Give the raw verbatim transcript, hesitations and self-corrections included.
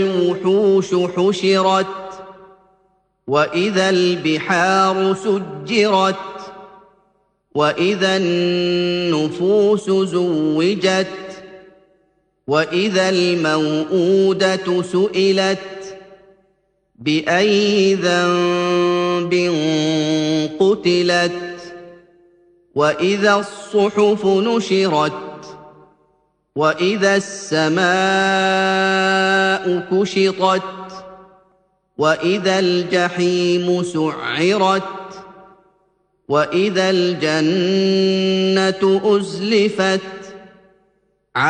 الوحوش حشرت وإذا البحار سجرت وإذا النفوس زوجت وإذا الموءودة سئلت بأي ذنب قتلت وإذا الصحف نشرت وإذا السماء كشطت وإذا الجحيم سعرت وإذا الجنة أزلفت